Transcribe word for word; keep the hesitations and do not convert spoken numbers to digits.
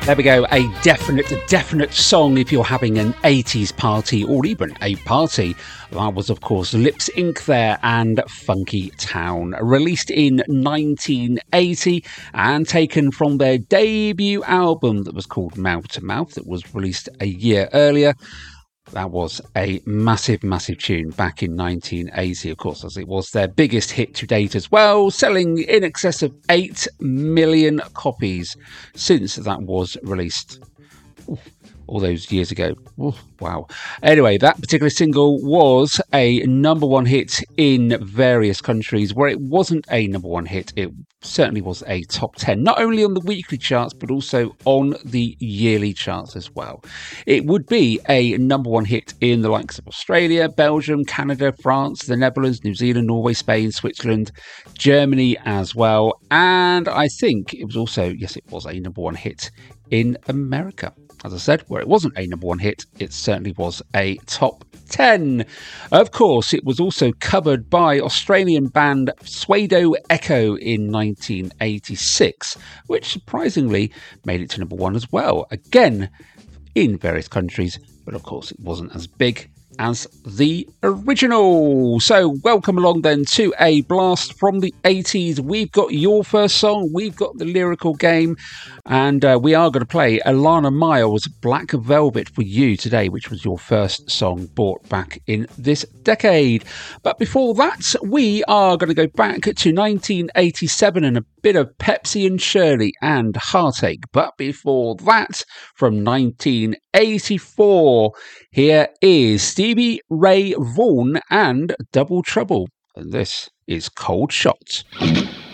There we go, a definite, definite song if you're having an eighties party or even a party. That was, of course, Lips Incorporated there and Funky Town, released in nineteen eighty and taken from their debut album that was called Mouth to Mouth, that was released a year earlier. That was a massive, massive tune back in nineteen eighty, of course, as it was their biggest hit to date as well, selling in excess of eight million copies since that was released. Ooh, all those years ago. Ooh, wow. Anyway, that particular single was a number one hit in various countries. Where it wasn't a number one hit, it certainly was a top ten, not only on the weekly charts, but also on the yearly charts as well. It would be a number one hit in the likes of Australia, Belgium, Canada, France, the Netherlands, New Zealand, Norway, Spain, Switzerland, Germany as well. And I think it was also, yes, it was a number one hit in America. As I said, where it wasn't a number one hit, it certainly was a top ten. Of course, it was also covered by Australian band Pseudo Echo in nineteen eighty-six, which surprisingly made it to number one as well. Again, in various countries, but of course it wasn't as big as the original. So welcome along then to a blast from the eighties. We've got your first song, we've got the lyrical game, and uh, we are going to play Alannah Myles' Black Velvet for you today, which was your first song bought back in this decade. But before that, we are going to go back to nineteen eighty-seven and a bit of Pepsi and Shirley and Heartache. But before that, from nineteen eighty-four, here is Stevie Ray Vaughan and Double Trouble. And this is Cold Shot.